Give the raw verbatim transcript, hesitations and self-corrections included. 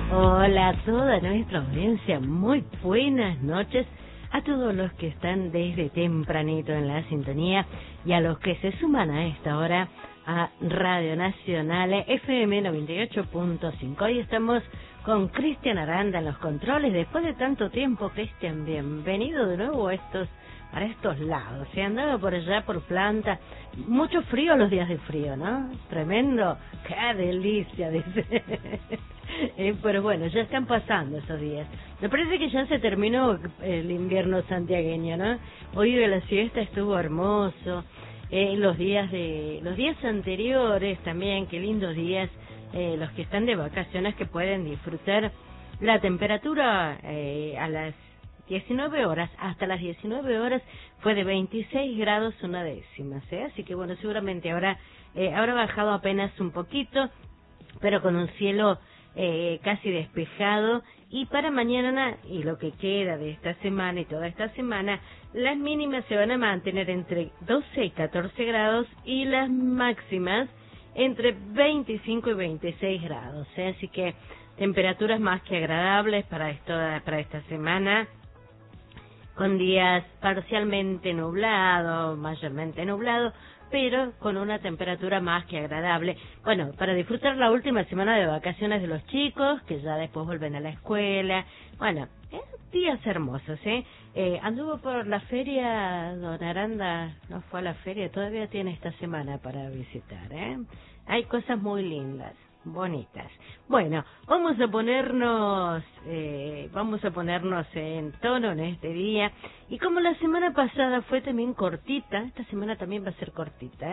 Hola a toda nuestra audiencia, muy buenas noches a todos los que están desde tempranito en la sintonía y a los que se suman a esta hora a Radio Nacional F M noventa y ocho punto cinco. Hoy estamos con Cristian Aranda en los controles. Después de tanto tiempo, Cristian, bienvenido de nuevo a estos, para estos lados. Se andaba por allá, por Planta. Mucho frío los días de frío, ¿no? Tremendo. ¡Qué delicia! Dice. Eh, pero bueno, ya están pasando esos días. Me parece que ya se terminó el invierno santiagueño, ¿no? Hoy de la siesta estuvo hermoso. Eh, los días de los días anteriores también, qué lindos días. Eh, los que están de vacaciones que pueden disfrutar la temperatura eh, a las diecinueve horas, hasta las diecinueve horas fue de veintiséis grados una décima, ¿sí? Así que bueno, seguramente ahora eh, habrá bajado apenas un poquito, pero con un cielo eh, casi despejado. Y para mañana y lo que queda de esta semana y toda esta semana, las mínimas se van a mantener entre doce y catorce grados y las máximas entre veinticinco y veintiséis grados, ¿eh? Así que temperaturas más que agradables para esto, para esta semana, con días parcialmente nublados, mayormente nublados, pero con una temperatura más que agradable. Bueno, para disfrutar la última semana de vacaciones de los chicos, que ya después vuelven a la escuela. Bueno, eh, días hermosos, ¿eh? eh Anduvo por la feria, don Aranda, no fue a la feria, todavía tiene esta semana para visitar, ¿eh? Hay cosas muy lindas, bonitas. Bueno, vamos a ponernos, eh, vamos a ponernos en tono en este día. Y como la semana pasada fue también cortita, esta semana también va a ser cortita, ¿eh?